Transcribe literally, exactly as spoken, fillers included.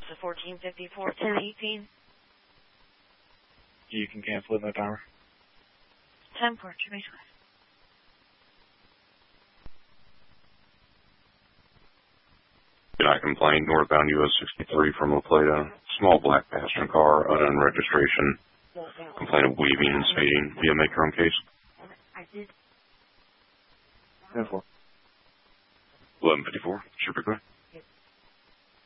to fourteen fifty-four, ten eighteen. You can cancel it, no timer. ten four, two eighty-five. Deny complaint, northbound U S sixty-three from La Plata. Small black passenger car, unknown registration. Complaint of weaving and speeding. Via make your own case. I did. ten four. eleven fifty-four. Should be good.